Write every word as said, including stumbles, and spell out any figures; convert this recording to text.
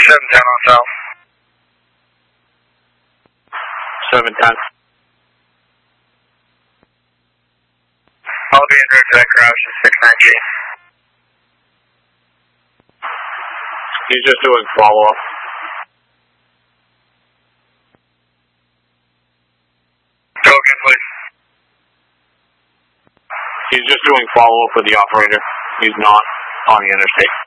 seven ten on south. seven ten. I'll be en route to that crash at six nine G. He's just doing follow-up. Go again, please. He's just doing follow-up with the operator. He's not on the interstate.